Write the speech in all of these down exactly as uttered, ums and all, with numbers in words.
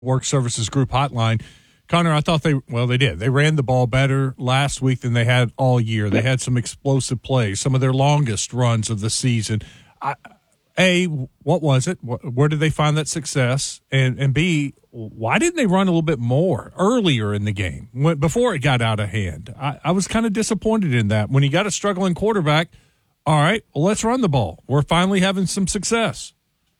Work Services Group hotline. Connor, I thought they, well, they did. They ran the ball better last week than they had all year. They had some explosive plays, some of their longest runs of the season. I, A, what was it? Where did they find that success? And and B, why didn't they run a little bit more earlier in the game when, before it got out of hand? I, I was kind of disappointed in that. When you got a struggling quarterback, all right, well, let's run the ball. We're finally having some success.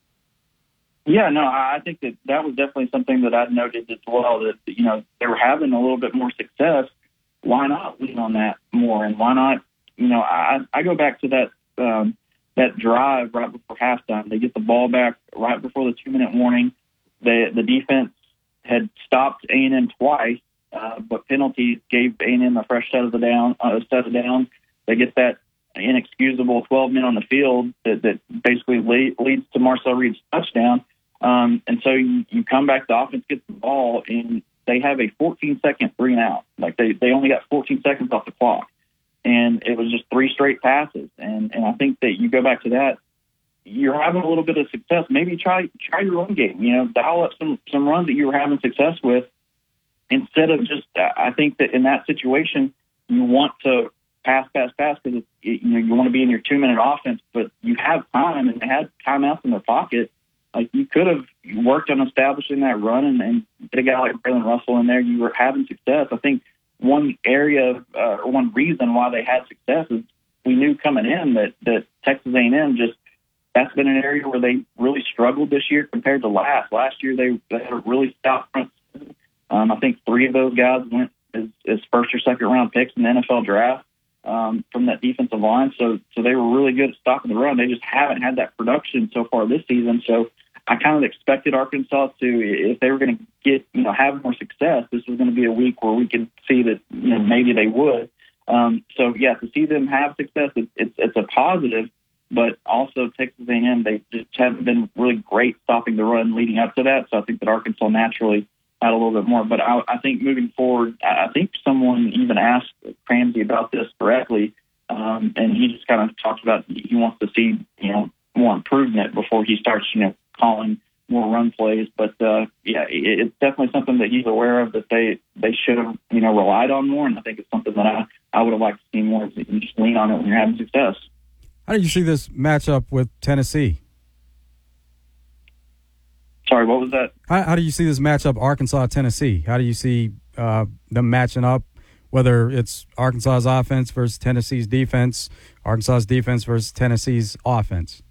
Yeah, no, I think that that was definitely something that I'd noted as well, that, you know, they were having a little bit more success. Why not lean on that more? And why not, you know, I, I go back to that um, that drive right before halftime. They get the ball back right before the two-minute warning. The, the defense had stopped A and M twice, uh, but penalties gave A and M a fresh set of the down, uh, set of downs. They get that inexcusable twelve men on the field that, that basically lead, leads to Marcel Reed's touchdown. Um, and so you, you come back, the offense gets the ball, and they have a fourteen-second three and out. Like, they, they only got fourteen seconds off the clock. And it was just three straight passes. And, and I think that you go back to that, you're having a little bit of success. Maybe try try your run game. You know, dial up some, some runs that you were having success with instead of just, I think that in that situation, you want to pass, pass, pass because, you know, you want to be in your two-minute offense, but you have time, and they had timeouts in their pocket. Like, you could have worked on establishing that run and, and get a guy like Braylon Russell in there. You were having success. I think one area, uh, or one reason why they had success is we knew coming in that, that Texas A and M just, that's been an area where they really struggled this year compared to last. Last year they, they had a really stout front. Um, I think three of those guys went as, as first or second round picks in the N F L draft um, from that defensive line. So, so they were really good at stopping the run. They just haven't had that production so far this season. So I kind of expected Arkansas to, if they were going to get, you know, have more success, this was going to be a week where we could see that, you know, maybe they would. Um, so yeah, to see them have success, it, it's it's a positive. But also Texas A and M, they just haven't been really great stopping the run leading up to that. So I think that Arkansas naturally had a little bit more. But I, I think moving forward, I think someone even asked Ramsey about this directly, um, and he just kind of talked about he wants to see, you know, more improvement before he starts, you know, calling more run plays. But uh, yeah, it, it's definitely something that he's aware of that they they should have, you know, relied on more. And I think it's something that I, I would have liked to see more. Is that you just lean on it when you're having success. How do you see this matchup with Tennessee? Sorry, what was that? How, how do you see this matchup, Arkansas-Tennessee? How do you see uh, them matching up, whether it's Arkansas's offense versus Tennessee's defense, Arkansas's defense versus Tennessee's offense?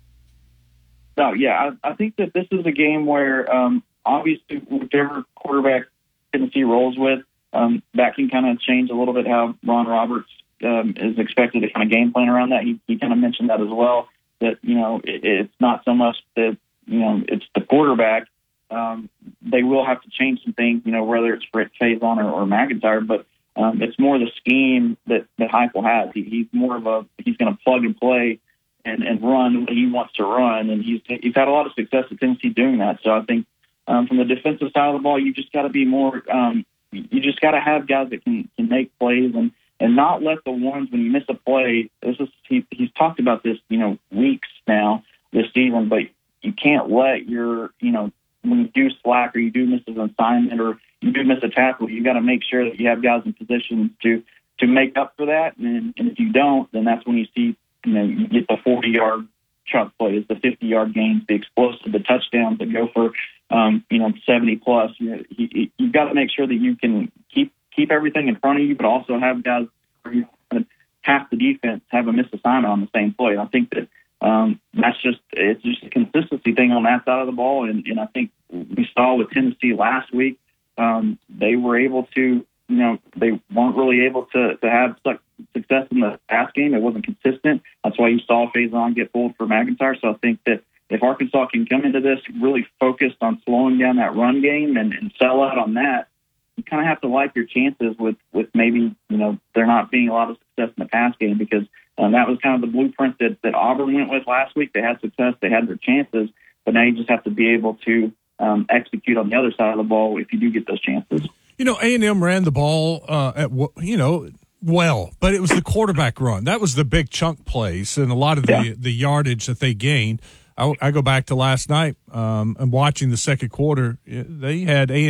No, yeah, I, I think that this is a game where um, obviously whichever quarterback Tennessee rolls with, um, that can kind of change a little bit how Ron Roberts Um, is expected to kind of game plan around that. He, he kind of mentioned that as well, that, you know, it, it's not so much that, you know, it's the quarterback. Um, they will have to change some things, you know, whether it's Rick Faison or, or McIntyre, but um, it's more the scheme that, that Heupel has. He, he's more of a, he's going to plug and play and, and run what he wants to run, and he's, he's had a lot of success at Tennessee doing that. So I think um, from the defensive side of the ball, you just got to be more, um, you just got to have guys that can, can make plays and, and not let the ones when you miss a play. This is he, he's talked about this, you know, weeks now this season. But you can't let your, you know, when you do slack or you do miss an assignment or you do miss a tackle, you got to make sure that you have guys in position to to make up for that. And, and if you don't, then that's when you see, you know, you get the forty yard chunk plays, the fifty yard gains, the explosive, the touchdowns that go for, um, you know, seventy plus. You know, you, you've got to make sure that you can keep. keep everything in front of you, but also have guys where you half the defense have a missed assignment on the same play. And I think that um, that's just it's just a consistency thing on that side of the ball. And, and I think we saw with Tennessee last week, um, they were able to, you know, they weren't really able to, to have success in the pass game. It wasn't consistent. That's why you saw Faison get pulled for McIntyre. So I think that if Arkansas can come into this really focused on slowing down that run game and, and sell out on that, you kind of have to like your chances with, with maybe, you know, there not being a lot of success in the pass game because um, that was kind of the blueprint that, that Auburn went with last week. They had success. They had their chances, but now you just have to be able to um, execute on the other side of the ball if you do get those chances. You know, A and M ran the ball uh, at, you know, well, but it was the quarterback run. That was the big chunk plays and a lot of the, yeah. the yardage that they gained. I, I go back to last night um, and watching the second quarter. They had A